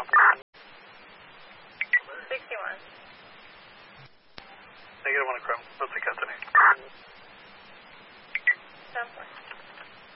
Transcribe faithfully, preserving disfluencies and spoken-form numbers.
sixty-one. Negative one, Chrome. What's the company? ten four.